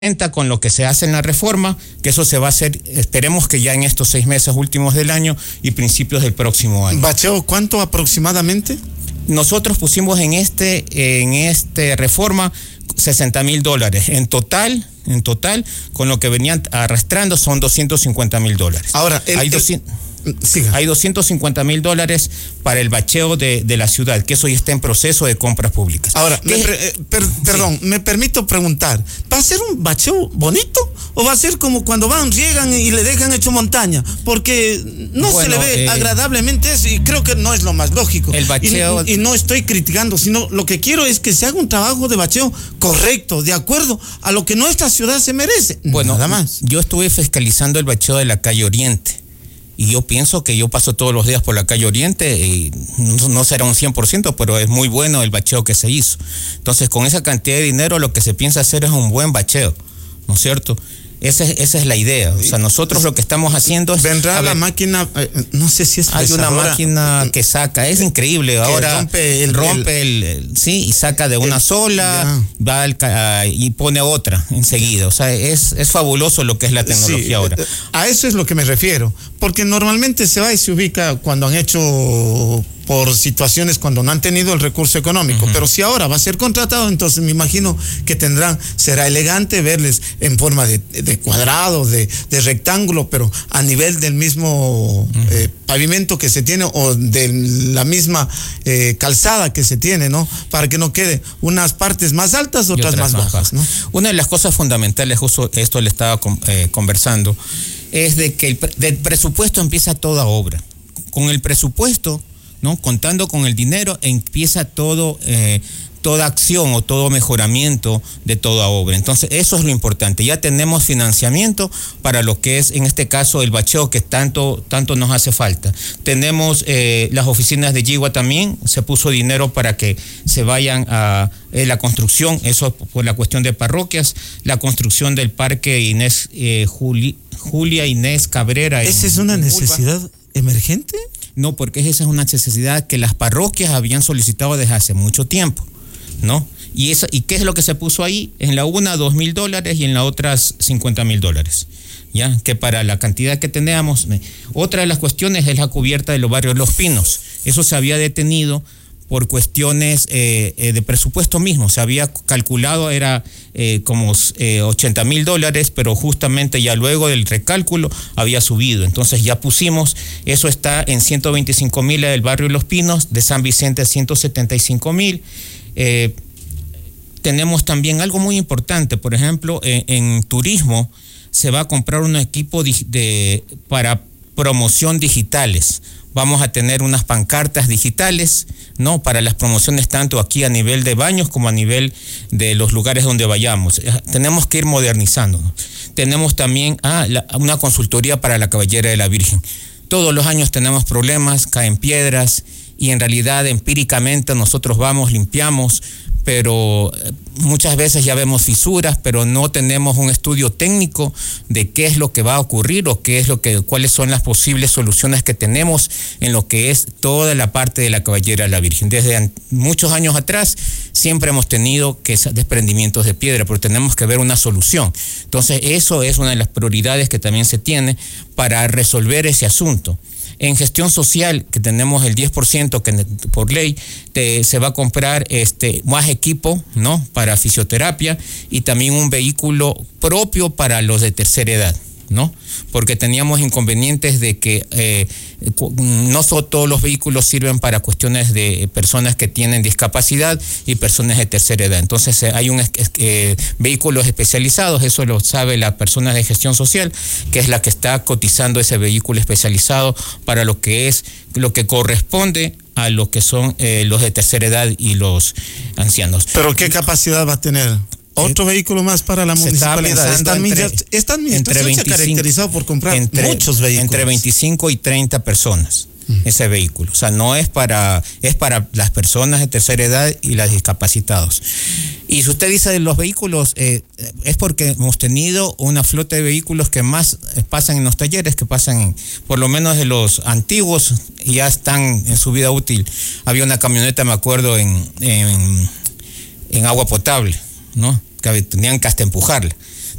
con lo que se hace en la reforma, que eso se va a hacer, esperemos que ya en estos 6 meses últimos del año y principios del próximo año. ¿Bacheo cuánto aproximadamente? Nosotros pusimos en este reforma $60,000. En total, con lo que venían arrastrando son $250,000. Ahora, hay $250,000 para el bacheo de la ciudad, que eso ya está en proceso de compras públicas. Ahora, me permito preguntar, ¿va a ser un bacheo bonito o va a ser como cuando riegan y le dejan hecho montaña? Porque se le ve agradablemente eso y creo que no es lo más lógico. El bacheo... Y no estoy criticando, sino lo que quiero es que se haga un trabajo de bacheo correcto, de acuerdo a lo que nuestra ciudad se merece. Bueno, nada más. Yo estuve fiscalizando el bacheo de la calle Oriente. Y yo pienso que yo paso todos los días por la calle Oriente y no será un 100%, pero es muy bueno el bacheo que se hizo. Entonces, con esa cantidad de dinero lo que se piensa hacer es un buen bacheo, ¿no es cierto? Esa es la idea. O sea, nosotros lo que estamos haciendo es... Vendrá la máquina, no sé si es hay pesadora. una máquina que saca, es increíble. Ahora rompe y saca de una sola, y pone otra enseguida. O sea, es fabuloso lo que es la tecnología ahora. A eso es lo que me refiero. Porque normalmente se va y se ubica cuando han hecho... por situaciones cuando no han tenido el recurso económico, pero si ahora va a ser contratado, entonces me imagino que será elegante verles en forma de cuadrado, de rectángulo, pero a nivel del mismo pavimento que se tiene o de la misma calzada que se tiene, ¿no? Para que no quede unas partes más altas, otras más bajas, ¿no? Una de las cosas fundamentales, justo esto le estaba conversando, es de que del presupuesto empieza toda obra. Con el presupuesto, ¿no? Contando con el dinero, empieza toda acción o todo mejoramiento de toda obra. Entonces, eso es lo importante. Ya tenemos financiamiento para lo que es, en este caso, el bacheo que tanto nos hace falta. Tenemos las oficinas de Yigua también, se puso dinero para que se vayan a la construcción, eso por la cuestión de parroquias, la construcción del parque Julia Inés Cabrera. ¿Esa es una necesidad emergente? No, porque esa es una necesidad que las parroquias habían solicitado desde hace mucho tiempo, ¿no? ¿Y qué es lo que se puso ahí? En la una $2,000 y en la otra $50,000, ¿ya? Que para la cantidad que teníamos. Otra de las cuestiones es la cubierta de los barrios Los Pinos. Eso se había detenido por cuestiones de presupuesto mismo. Se había calculado, era como $80,000, pero justamente ya luego del recálculo había subido. Entonces ya pusimos, eso está en $125,000 del barrio Los Pinos, de San Vicente $175,000. Tenemos también algo muy importante, por ejemplo, en turismo se va a comprar un equipo para promoción digitales. Vamos a tener unas pancartas digitales, ¿no? Para las promociones tanto aquí a nivel de baños como a nivel de los lugares donde vayamos. Tenemos que ir modernizándonos. Tenemos también una consultoría para la Caballera de la Virgen. Todos los años tenemos problemas, caen piedras y en realidad empíricamente nosotros vamos, limpiamos, pero muchas veces ya vemos fisuras, pero no tenemos un estudio técnico de qué es lo que va a ocurrir o cuáles son las posibles soluciones que tenemos en lo que es toda la parte de la Caballera de la Virgen. Desde muchos años atrás siempre hemos tenido desprendimientos de piedra, pero tenemos que ver una solución. Entonces eso es una de las prioridades que también se tiene para resolver ese asunto. En gestión social, que tenemos el 10% que por ley, se va a comprar más equipo, ¿no? Para fisioterapia y también un vehículo propio para los de tercera edad, ¿no? Porque teníamos inconvenientes de que no todos los vehículos sirven para cuestiones de personas que tienen discapacidad y personas de tercera edad. Entonces hay vehículos especializados, eso lo sabe la persona de gestión social, que es la que está cotizando ese vehículo especializado para lo que corresponde a lo que son los de tercera edad y los ancianos. ¿Pero qué capacidad va a tener? Otro vehículo más para la municipalidad. Esta administración se ha caracterizado por comprar muchos vehículos. Entre 25 y 30 personas ese vehículo. O sea, no es es para las personas de tercera edad y los discapacitados. Y si usted dice de los vehículos, es porque hemos tenido una flota de vehículos que más pasan en los talleres, que pasan por lo menos de los antiguos, y ya están en su vida útil. Había una camioneta, me acuerdo, en agua potable, ¿no? Que tenían que hasta empujarla.